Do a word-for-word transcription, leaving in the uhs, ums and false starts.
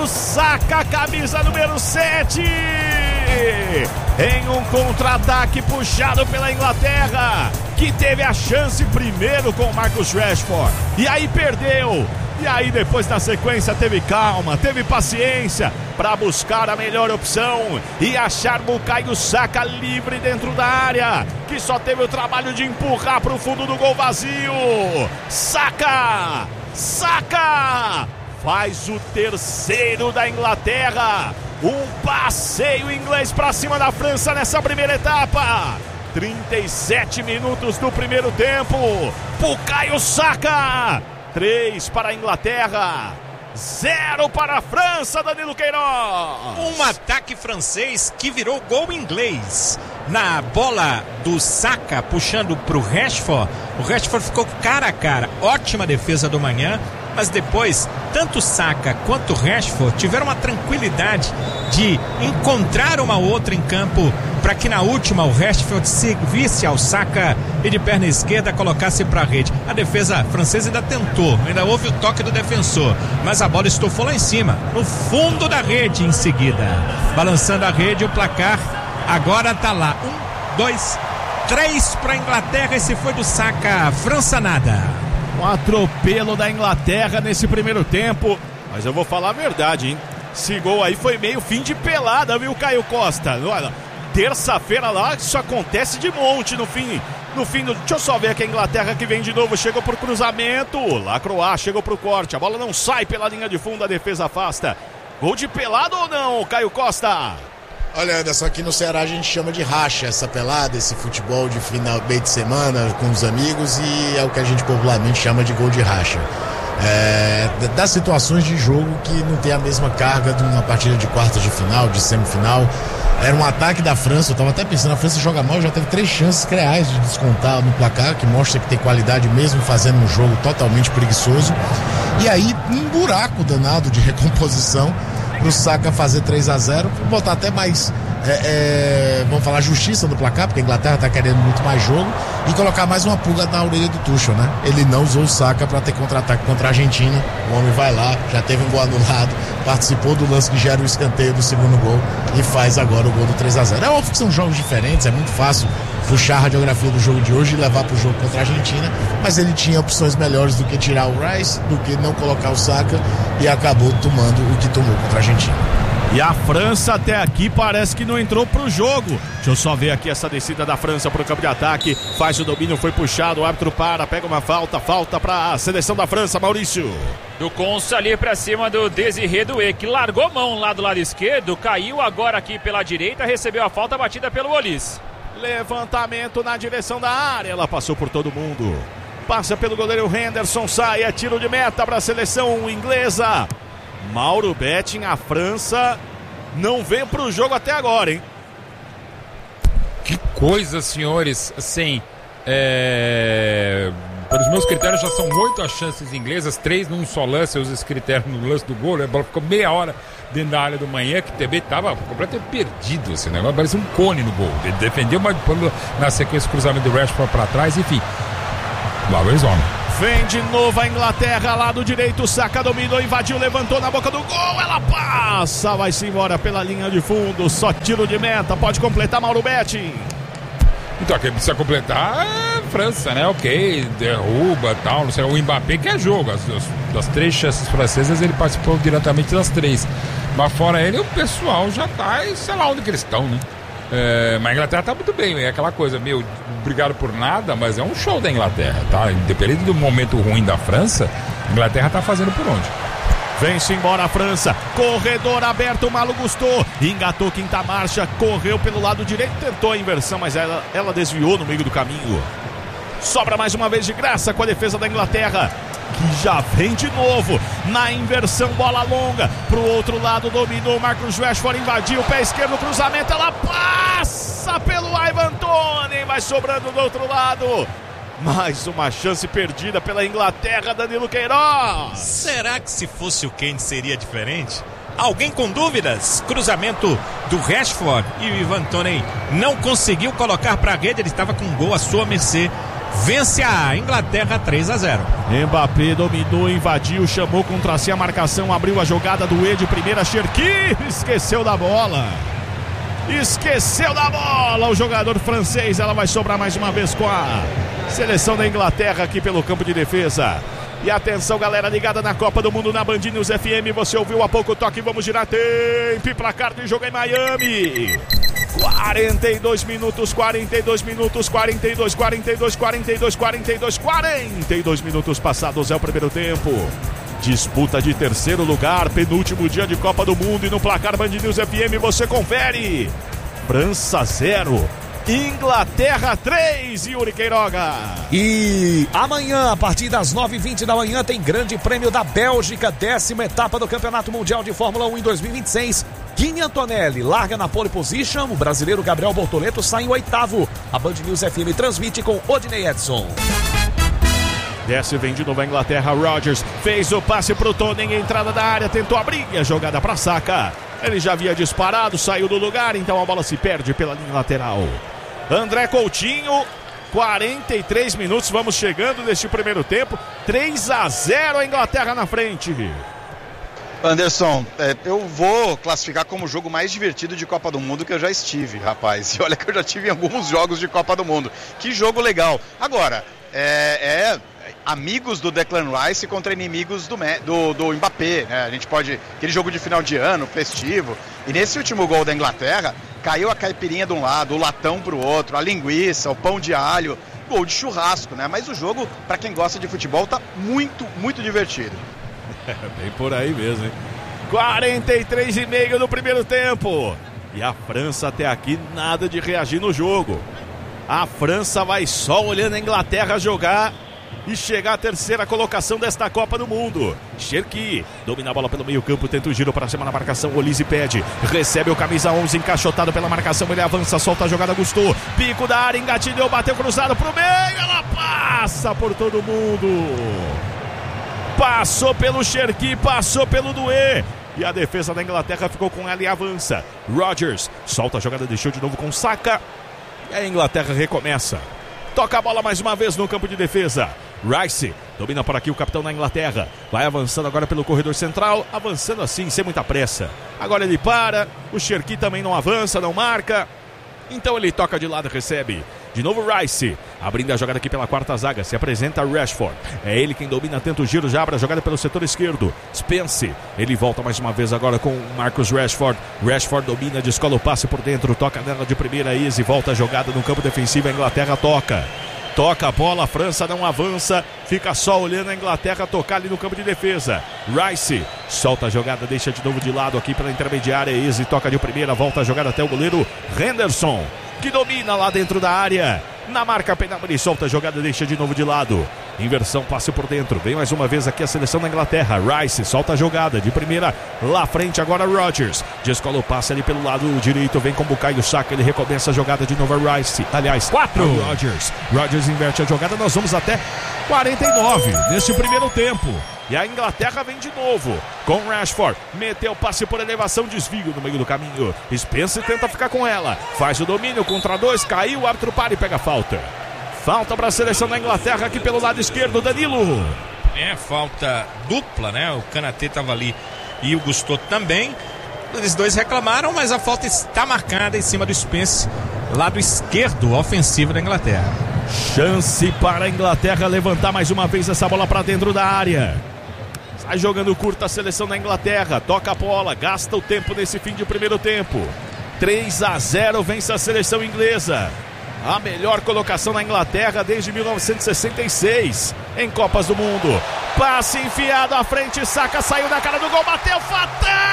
Bukayo Saka, camisa número sete. Em um contra-ataque puxado pela Inglaterra, que teve a chance primeiro com o Marcus Rashford, e aí perdeu. E aí depois na sequência teve calma, teve paciência para buscar a melhor opção e achar Bukayo Saka livre dentro da área, que só teve o trabalho de empurrar para o fundo do gol vazio. Saka! Saka! Faz o terceiro da Inglaterra. Um passeio inglês para cima da França nessa primeira etapa. trinta e sete minutos do primeiro tempo. Bukayo Saka. três para a Inglaterra, zero para a França, Danilo Queiroz. Um ataque francês que virou gol inglês. Na bola do Saka, puxando para o Rashford, o Rashford ficou cara a cara. Ótima defesa do Manhã, mas depois, tanto o Saka quanto o Rashford tiveram uma tranquilidade de encontrar uma outra em campo, para que na última o Rashford servisse ao Saka e de perna esquerda colocasse para a rede. A defesa francesa ainda tentou, ainda houve o toque do defensor, mas a bola estufou lá em cima, no fundo da rede em seguida. Balançando a rede, o placar agora tá lá. Um, dois, três para a Inglaterra. Esse foi do Saka. França nada. Um atropelo da Inglaterra nesse primeiro tempo, mas eu vou falar a verdade, hein? Esse gol aí foi meio fim de pelada, viu, Caio Costa? Olha, terça-feira lá, isso acontece de monte no fim, no fim do... Deixa eu só ver aqui a Inglaterra que vem de novo, chegou pro cruzamento, Lacroix chegou pro corte, a bola não sai pela linha de fundo, a defesa afasta. Gol de pelada ou não, Caio Costa? Olha, Anderson, aqui no Ceará a gente chama de racha essa pelada, esse futebol de final, meio de semana com os amigos, e é o que a gente popularmente chama de gol de racha. É, das situações de jogo que não tem a mesma carga de uma partida de quartas de final, de semifinal. Era um ataque da França, eu estava até pensando, a França joga mal, já teve três chances reais de descontar no placar, que mostra que tem qualidade mesmo fazendo um jogo totalmente preguiçoso. E aí, um buraco danado de recomposição pro Saka fazer três a zero, botar até mais, é, é, vamos falar, justiça no placar, porque a Inglaterra tá querendo muito mais jogo, e colocar mais uma pulga na orelha do Tuchel, né? Ele não usou o Saka para ter contra-ataque contra a Argentina, o homem vai lá, já teve um gol anulado, participou do lance que gera o escanteio do segundo gol e faz agora o gol do três a zero. É óbvio que são jogos diferentes, é muito fácil puxar a radiografia do jogo de hoje e levar pro jogo contra a Argentina, mas ele tinha opções melhores do que tirar o Rice, do que não colocar o Saka, e acabou tomando o que tomou contra a Argentina. E a França até aqui parece que não entrou pro jogo. Deixa eu só ver aqui essa descida da França pro campo de ataque. Faz o domínio, foi puxado, o árbitro para, pega uma falta, falta pra seleção da França, Maurício. Do Consa ali pra cima do Desiré Doué, que largou mão lá do lado esquerdo, caiu agora aqui pela direita, recebeu a falta batida pelo Olise. Levantamento na direção da área, ela passou por todo mundo. Passa pelo goleiro Henderson, sai, é tiro de meta para a seleção inglesa. Mauro Betting, a França não vem para o jogo até agora, hein? Que coisa, senhores. Assim, é... pelos meus critérios já são oito as chances inglesas, três num só lance. Eu uso esse critério no lance do gol. A bola ficou meia hora dentro da área do Manhã, que também estava completamente perdido. Esse negócio parecia um cone no gol. Ele defendeu, mas na sequência o cruzamento do Rashford para trás, enfim. Lá eles vão. Vem de novo a Inglaterra, lado direito, Saka dominou, invadiu, levantou na boca do gol, ela passa, vai-se embora pela linha de fundo, só tiro de meta, pode completar Mauro Betting. Então, quem precisa completar é a França, né? Ok, derruba e tal, não sei, o Mbappé que é jogo, as, as, das três chances francesas ele participou diretamente das três, mas fora ele o pessoal já tá, sei lá onde que eles estão, né? É, mas a Inglaterra tá muito bem, é aquela coisa, meu, obrigado por nada, mas é um show da Inglaterra, tá? Independente do momento ruim da França, a Inglaterra tá fazendo por onde. Vem-se embora a França, corredor aberto, o Malo Gusto, engatou quinta marcha, correu pelo lado direito, tentou a inversão, mas ela, ela desviou no meio do caminho. Sobra mais uma vez de graça com a defesa da Inglaterra, que já vem de novo na inversão, bola longa pro outro lado, dominou Marcus Rashford, invadiu o pé esquerdo, cruzamento, ela passa pelo Ivan Toney, vai sobrando do outro lado. Mais uma chance perdida pela Inglaterra, Danilo Queiroz. Será que se fosse o Kane seria diferente? Alguém com dúvidas? Cruzamento do Rashford e o Ivan Toney não conseguiu colocar para a rede, ele estava com um gol à sua mercê. vence a Inglaterra três a zero. Mbappé dominou, invadiu, chamou contra si a marcação, abriu a jogada do E de primeira, Cherki esqueceu da bola. Esqueceu da bola o jogador francês. Ela vai sobrar mais uma vez com a seleção da Inglaterra aqui pelo campo de defesa. E atenção, galera ligada na Copa do Mundo na Band News F M. Você ouviu há pouco o toque, vamos girar tempo e placar do jogo em Miami. quarenta e dois minutos, quarenta e dois minutos, quarenta e dois, quarenta e dois, quarenta e dois, quarenta e dois, quarenta e dois minutos passados é o primeiro tempo. Disputa de terceiro lugar, penúltimo dia de Copa do Mundo, e no placar Band News F M você confere. França zero, Inglaterra três, Yuri Queiroga. E amanhã, a partir das nove e vinte da manhã, tem Grande Prêmio da Bélgica, décima etapa do Campeonato Mundial de Fórmula um em dois mil e vinte e seis. Kimi Antonelli larga na pole position, o brasileiro Gabriel Bortoleto sai em oitavo. A Band News F M transmite com Odinei Edson. Desce, vem de novo a Inglaterra, Rodgers fez o passe pro Tony, entrada da área, tentou abrir a jogada pra Saka. Ele já havia disparado, saiu do lugar, então a bola se perde pela linha lateral. André Coutinho, quarenta e três minutos, vamos chegando neste primeiro tempo, três a zero a Inglaterra na frente. Anderson, é, eu vou classificar como o jogo mais divertido de Copa do Mundo que eu já estive, rapaz. E olha que eu já tive em alguns jogos de Copa do Mundo. Que jogo legal. Agora, é, é amigos do Declan Rice contra inimigos do, do, do Mbappé, né? A gente pode... Aquele jogo de final de ano, festivo. E nesse último gol da Inglaterra, caiu a caipirinha de um lado, o latão pro outro, a linguiça, o pão de alho, gol de churrasco, né? Mas o jogo, para quem gosta de futebol, tá muito, muito divertido. É bem por aí mesmo, hein? quarenta e três e meio no primeiro tempo. E a França até aqui nada de reagir no jogo. A França vai só olhando a Inglaterra jogar e chegar à terceira colocação desta Copa do Mundo. Cherki domina a bola pelo meio campo, tenta o giro para cima na marcação, Olise pede, recebe o camisa onze encaixotado pela marcação, ele avança, solta a jogada, Gusto, pico da área, engatilhou, bateu cruzado pro meio, ela passa por todo mundo. Passou pelo Cherki, passou pelo Doué. E a defesa da Inglaterra ficou com ela e avança. Rodgers solta a jogada, deixou de novo com Saka. E a Inglaterra recomeça. Toca a bola mais uma vez no campo de defesa. Rice domina por aqui o capitão da Inglaterra. Vai avançando agora pelo corredor central. Avançando assim, sem muita pressa. Agora ele para. O Cherki também não avança, não marca. Então ele toca de lado, recebe. De novo Rice, abrindo a jogada aqui pela quarta zaga, se apresenta Rashford. É ele quem domina, tenta o giro, já abre a jogada pelo setor esquerdo. Spence, ele volta mais uma vez agora com Marcus Rashford. Rashford domina, descola o passe por dentro, toca nela de primeira, Easy, volta a jogada no campo defensivo, a Inglaterra toca. Toca a bola, a França não avança, fica só olhando a Inglaterra tocar ali no campo de defesa. Rice, solta a jogada, deixa de novo de lado aqui pela intermediária, Easy toca de primeira, volta a jogada até o goleiro Henderson, que domina lá dentro da área. Na marca penal, ele solta a jogada, deixa de novo de lado. Inversão, passe por dentro. Vem mais uma vez aqui a seleção da Inglaterra. Rice solta a jogada de primeira. Lá frente agora Rodgers. Descola o passe ali pelo lado direito. Vem com o Bukayo Saka. Ele recomeça a jogada de novo a Rice. Aliás, quatro. Rodgers. Rodgers inverte a jogada. Nós vamos até quarenta e nove neste primeiro tempo. E a Inglaterra vem de novo com Rashford. Meteu o passe por elevação, desvio no meio do caminho. Spence tenta ficar com ela. Faz o domínio contra dois. Caiu, o árbitro para e pega a falta. Falta para a seleção da Inglaterra aqui pelo lado esquerdo, Danilo. É, falta dupla, né? O Kanatê estava ali e o Gusto também. Eles dois reclamaram, mas a falta está marcada em cima do Spence, lado esquerdo ofensivo da Inglaterra. Chance para a Inglaterra levantar mais uma vez essa bola para dentro da área. Sai jogando curta a seleção da Inglaterra. Toca a bola, gasta o tempo nesse fim de primeiro tempo. três a zero vence a seleção inglesa. A melhor colocação na Inglaterra desde mil novecentos e sessenta e seis em Copas do Mundo. Passe enfiado à frente, Saka saiu da cara do gol, bateu fatal!